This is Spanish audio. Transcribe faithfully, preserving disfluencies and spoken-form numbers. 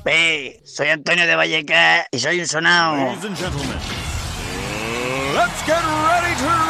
Papi, soy Antonio de Vallecas y soy un sonao. Ladies and gentlemen, let's get ready to